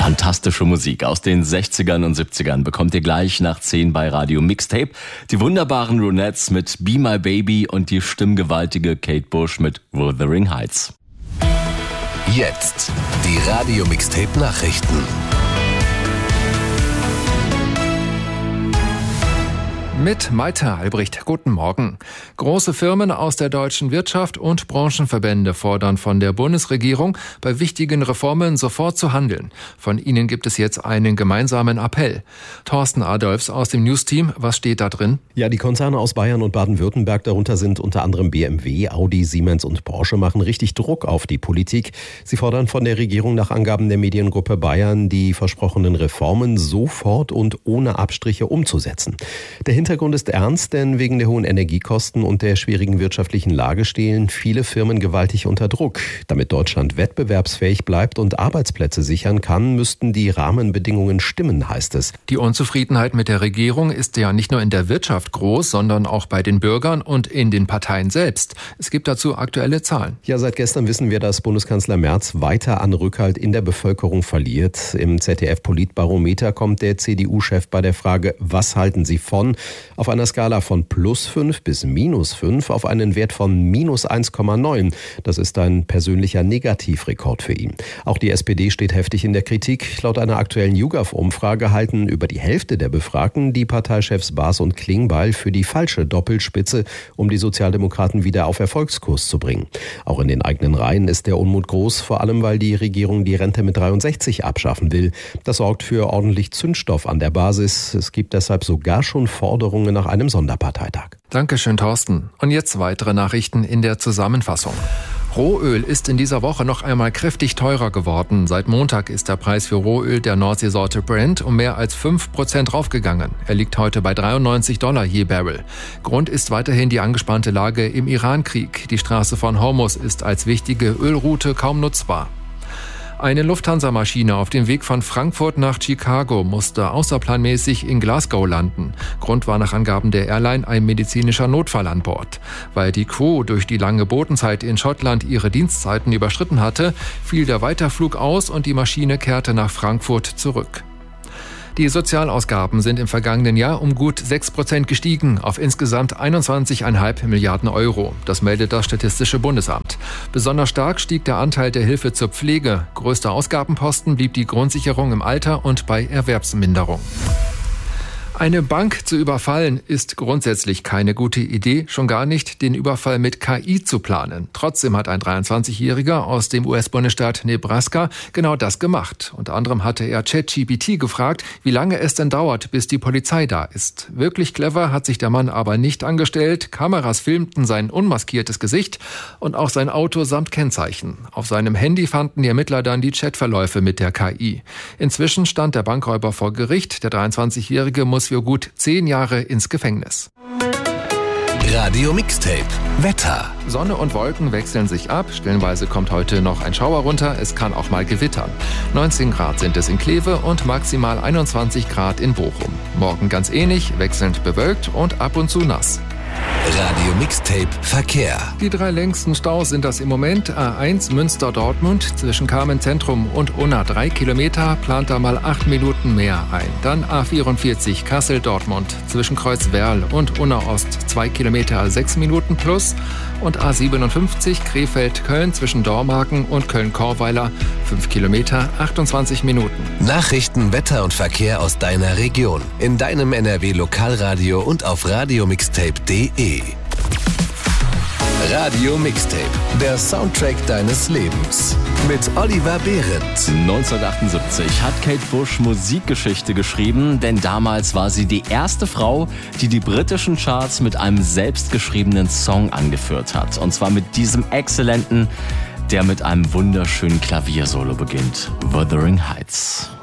Fantastische Musik aus den 60ern und 70ern bekommt ihr gleich nach 10 bei Radio Mixtape. Die wunderbaren Ronettes mit Be My Baby und die stimmgewaltige Kate Bush mit Wuthering Heights. Jetzt die Radio Mixtape Nachrichten. Mit Maite Albrecht. Guten Morgen. Große Firmen aus der deutschen Wirtschaft und Branchenverbände fordern von der Bundesregierung, bei wichtigen Reformen sofort zu handeln. Von ihnen gibt es jetzt einen gemeinsamen Appell. Thorsten Adolfs aus dem News-Team, was steht da drin? Ja, die Konzerne aus Bayern und Baden-Württemberg, darunter sind unter anderem BMW, Audi, Siemens und Porsche, machen richtig Druck auf die Politik. Sie fordern von der Regierung nach Angaben der Mediengruppe Bayern, die versprochenen Reformen sofort und ohne Abstriche umzusetzen. Der Hintergrund ist ernst, denn wegen der hohen Energiekosten und der schwierigen wirtschaftlichen Lage stehen viele Firmen gewaltig unter Druck. Damit Deutschland wettbewerbsfähig bleibt und Arbeitsplätze sichern kann, müssten die Rahmenbedingungen stimmen, heißt es. Die Unzufriedenheit mit der Regierung ist ja nicht nur in der Wirtschaft groß, sondern auch bei den Bürgern und in den Parteien selbst. Es gibt dazu aktuelle Zahlen. Ja, seit gestern wissen wir, dass Bundeskanzler Merz weiter an Rückhalt in der Bevölkerung verliert. Im ZDF-Politbarometer kommt der CDU-Chef bei der Frage, was halten Sie von, auf einer Skala von +5 bis -5 auf einen Wert von -1,9. Das ist ein persönlicher Negativrekord für ihn. Auch die SPD steht heftig in der Kritik. Laut einer aktuellen YouGov-Umfrage halten über die Hälfte der Befragten die Parteichefs Baas und Klingbeil für die falsche Doppelspitze, um die Sozialdemokraten wieder auf Erfolgskurs zu bringen. Auch in den eigenen Reihen ist der Unmut groß, vor allem weil die Regierung die Rente mit 63 abschaffen will. Das sorgt für ordentlich Zündstoff an der Basis. Es gibt deshalb sogar schon Forderungen nach einem Sonderparteitag. Dankeschön, Thorsten. Und jetzt weitere Nachrichten in der Zusammenfassung. Rohöl ist in dieser Woche noch einmal kräftig teurer geworden. Seit Montag ist der Preis für Rohöl der Nordseesorte Brent um mehr als 5% raufgegangen. Er liegt heute bei $93 je Barrel. Grund ist weiterhin die angespannte Lage im Iran-Krieg. Die Straße von Hormuz ist als wichtige Ölroute kaum nutzbar. Eine Lufthansa-Maschine auf dem Weg von Frankfurt nach Chicago musste außerplanmäßig in Glasgow landen. Grund war nach Angaben der Airline ein medizinischer Notfall an Bord. Weil die Crew durch die lange Bodenzeit in Schottland ihre Dienstzeiten überschritten hatte, fiel der Weiterflug aus und die Maschine kehrte nach Frankfurt zurück. Die Sozialausgaben sind im vergangenen Jahr um gut 6% gestiegen, auf insgesamt 21,5 Milliarden Euro. Das meldet das Statistische Bundesamt. Besonders stark stieg der Anteil der Hilfe zur Pflege. Größter Ausgabenposten blieb die Grundsicherung im Alter und bei Erwerbsminderung. Eine Bank zu überfallen ist grundsätzlich keine gute Idee, schon gar nicht den Überfall mit KI zu planen. Trotzdem hat ein 23-Jähriger aus dem US-Bundesstaat Nebraska genau das gemacht. Unter anderem hatte er ChatGPT gefragt, wie lange es denn dauert, bis die Polizei da ist. Wirklich clever hat sich der Mann aber nicht angestellt. Kameras filmten sein unmaskiertes Gesicht und auch sein Auto samt Kennzeichen. Auf seinem Handy fanden die Ermittler dann die Chatverläufe mit der KI. Inzwischen stand der Bankräuber vor Gericht. Der 23-Jährige muss für gut 10 Jahre ins Gefängnis. Radio Mixtape Wetter. Sonne und Wolken wechseln sich ab. Stellenweise kommt heute noch ein Schauer runter. Es kann auch mal gewittern. 19 Grad sind es in Kleve und maximal 21 Grad in Bochum. Morgen ganz ähnlich, wechselnd bewölkt und ab und zu nass. Radio Mixtape Verkehr. Die 3 längsten Staus sind das im Moment. A1 Münster-Dortmund zwischen Kamenz-Zentrum und Unna 3 Kilometer, plant da mal 8 Minuten mehr ein. Dann A44 Kassel-Dortmund zwischen Kreuzwerl und Unna-Ost 2 Kilometer 6 Minuten plus. Und A57 Krefeld-Köln zwischen Dormagen und Köln-Korweiler 5 Kilometer 28 Minuten. Nachrichten, Wetter und Verkehr aus deiner Region. In deinem NRW-Lokalradio und auf radiomixtape.de. Radio Mixtape, der Soundtrack deines Lebens. Mit Oliver Behrendt. 1978 hat Kate Bush Musikgeschichte geschrieben, denn damals war sie die erste Frau, die die britischen Charts mit einem selbstgeschriebenen Song angeführt hat. Und zwar mit diesem exzellenten, der mit einem wunderschönen Klaviersolo beginnt. Wuthering Heights.